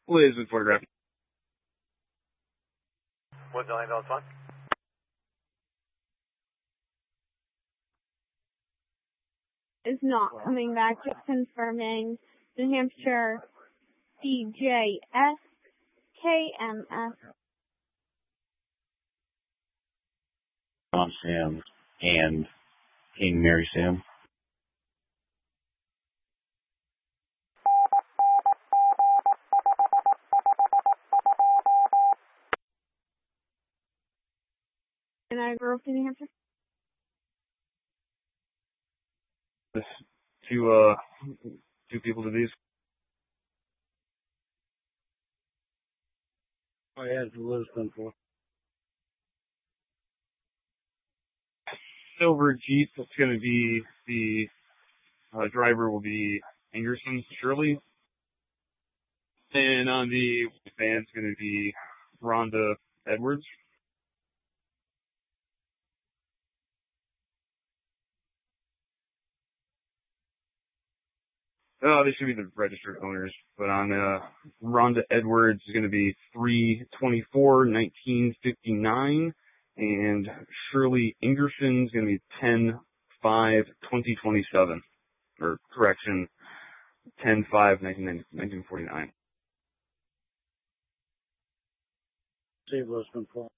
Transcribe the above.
Liz with photograph. What's $9 fine? Is not coming back, just confirming New Hampshire DJS KMS. John Sam and King Mary Sam. And I grew up in New Hampshire. Two people to these. I had the Lisbon for. Silver Jeep. It's going to be the driver will be Anderson Shirley, and on the van's going to be Rhonda Edwards. Oh, they should be the registered owners, but on Rhonda Edwards is going to be 3/24/1959, and Shirley Ingerson is going to be 10/5/2027, or correction, 10/5/1949. Save Lisbon for.